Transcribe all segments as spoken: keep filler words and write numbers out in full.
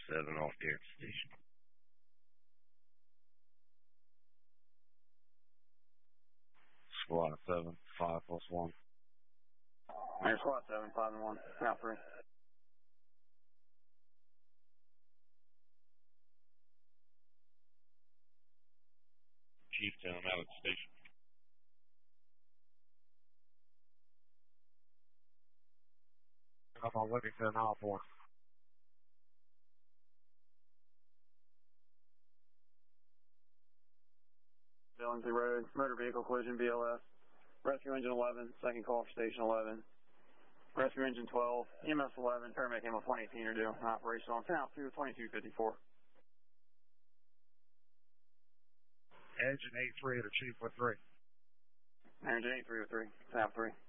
seven off the air station. Squad seven, five plus one. Air Squad seven, five and one. Now three. Chieftown out at station. Up on Livingston, Hawthorne. Billingsley Road, motor vehicle collision, B L S. Rescue engine eleven, second call for station eleven. Rescue engine twelve, E M S eleven, paramedic ambulance one eighteen are due. Operational. ten out two, twenty-two fifty-four. Engine eight three to Chief with three. Engine eight three with three, ten out three.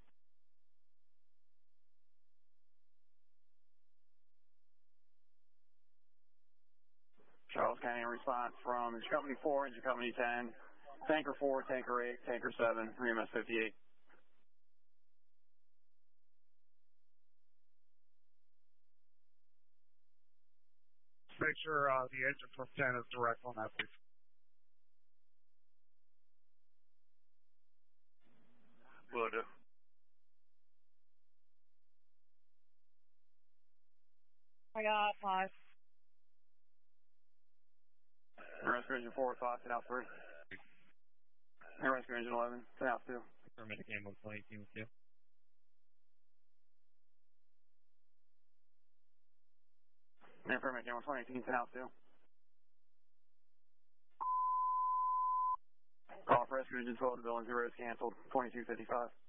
Charles County response from Engine Company four, Engine Company ten, Tanker four, Tanker eight, Tanker seven, E M S fifty-eight. Make sure uh, the engine from ten is direct on that, please. Will do. I got five. Rescue engine four with five, ten out three. And rescue engine eleven, ten out two. Paramedic ambulance one eighteen with two. And paramedic ambulance one eighteen, ten out two. Call for rescue engine twelve to Billings Road is canceled, twenty-two fifty-five.